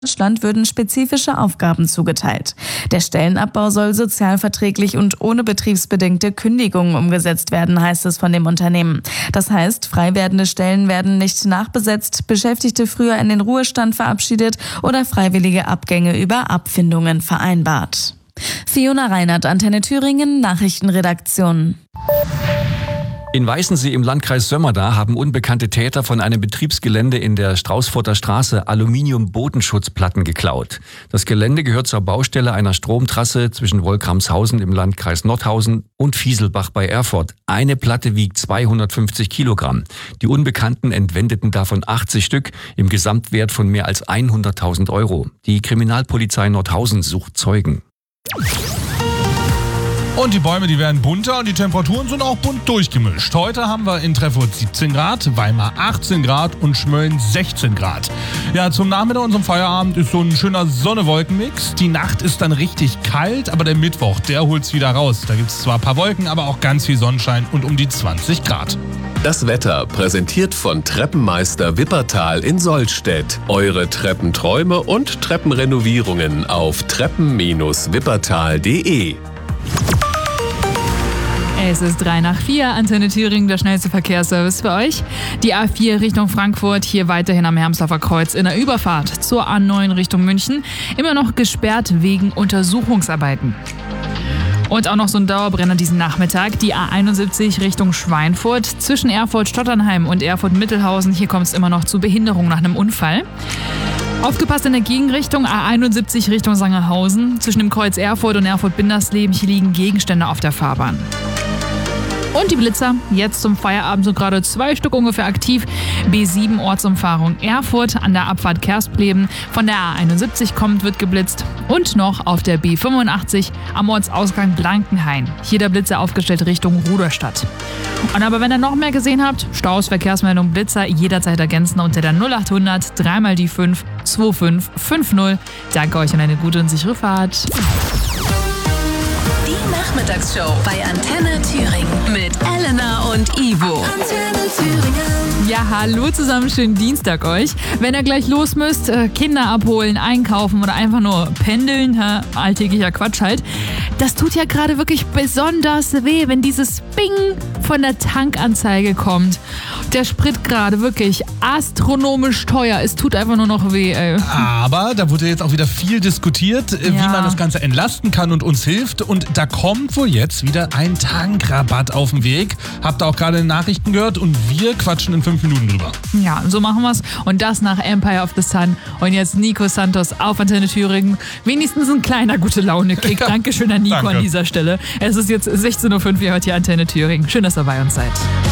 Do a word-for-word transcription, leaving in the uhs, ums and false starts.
Deutschland würden spezifische Aufgaben zugeteilt. Der Stellenabbau soll sozialverträglich und ohne betriebsbedingte Kündigungen umgesetzt werden, heißt es von dem Unternehmen. Das heißt, frei werdende Stellen werden nicht nachbesetzt, Beschäftigte früher in den Ruhestand verabschiedet oder freiwillige Abgänge über Abfindungen vereinbart. Fiona Reinert, Antenne Thüringen, Nachrichtenredaktion. In Weißensee im Landkreis Sömmerda haben unbekannte Täter von einem Betriebsgelände in der Straußfurter Straße Aluminium-Bodenschutzplatten geklaut. Das Gelände gehört zur Baustelle einer Stromtrasse zwischen Wolkramshausen im Landkreis Nordhausen und Fieselbach bei Erfurt. Eine Platte wiegt zweihundertfünfzig Kilogramm. Die Unbekannten entwendeten davon achtzig Stück im Gesamtwert von mehr als hunderttausend Euro. Die Kriminalpolizei Nordhausen sucht Zeugen. Und die Bäume, die werden bunter und die Temperaturen sind auch bunt durchgemischt. Heute haben wir in Treffurt siebzehn Grad, Weimar achtzehn Grad und Schmölln sechzehn Grad. Ja, zum Nachmittag und zum Feierabend ist so ein schöner Sonne-Wolken-Mix. Die Nacht ist dann richtig kalt, aber der Mittwoch, der holt's wieder raus. Da gibt's zwar ein paar Wolken, aber auch ganz viel Sonnenschein und um die zwanzig Grad. Das Wetter präsentiert von Treppenmeister Wippertal in Sollstedt. Eure Treppenträume und Treppenrenovierungen auf treppen Bindestrich wippertal punkt de. Es ist drei nach vier, Antenne Thüringen, der schnellste Verkehrsservice für euch. Die A vier Richtung Frankfurt, hier weiterhin am Hermsdorfer Kreuz in der Überfahrt zur A neun Richtung München. Immer noch gesperrt wegen Untersuchungsarbeiten. Und auch noch so ein Dauerbrenner diesen Nachmittag, die A einundsiebzig Richtung Schweinfurt. Zwischen Erfurt-Stotternheim und Erfurt-Mittelhausen, hier kommt es immer noch zu Behinderung nach einem Unfall. Aufgepasst in der Gegenrichtung, A einundsiebzig Richtung Sangerhausen. Zwischen dem Kreuz Erfurt und Erfurt-Bindersleben, hier liegen Gegenstände auf der Fahrbahn. Und die Blitzer, jetzt zum Feierabend so gerade zwei Stück ungefähr aktiv. B sieben Ortsumfahrung Erfurt an der Abfahrt Kerspleben. Von der A einundsiebzig kommt, wird geblitzt. Und noch auf der B fünfundachtzig am Ortsausgang Blankenhain. Hier der Blitzer aufgestellt Richtung Ruderstadt. Und aber wenn ihr noch mehr gesehen habt, Staus, Verkehrsmeldung, Blitzer jederzeit ergänzen unter der null achthundert drei mal die fünf zwei fünf fünf null. Danke euch und eine gute und sichere Fahrt. Die Nachmittagsshow bei Antenne Thüringen mit Elena und Ivo. Antenne Thüringen. Ja, hallo zusammen, schönen Dienstag euch. Wenn ihr gleich los müsst, Kinder abholen, einkaufen oder einfach nur pendeln, ha, alltäglicher Quatsch halt, das tut ja gerade wirklich besonders weh, wenn dieses Bing von der Tankanzeige kommt. Der Sprit gerade wirklich astronomisch teuer. Es tut einfach nur noch weh, ey. Aber da wurde jetzt auch wieder viel diskutiert, Ja. wie man das Ganze entlasten kann und uns hilft. Und da kommt wohl jetzt wieder ein Tankrabatt auf den Weg. Habt ihr auch gerade in den Nachrichten gehört und wir quatschen in fünf Minuten drüber. Ja, so machen wir's. Und das nach Empire of the Sun. Und jetzt Nico Santos auf Antenne Thüringen. Wenigstens ein kleiner gute Laune-Kick. Dankeschön an Nico Danke. an dieser Stelle. Es ist jetzt sechzehn Uhr fünf, ihr hört hier Antenne Thüringen. Schön, dass ihr bei uns seid.